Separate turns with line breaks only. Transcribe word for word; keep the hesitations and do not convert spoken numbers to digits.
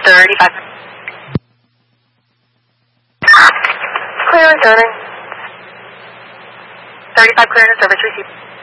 thirty-five. Clear and serving. thirty-five clear and service received.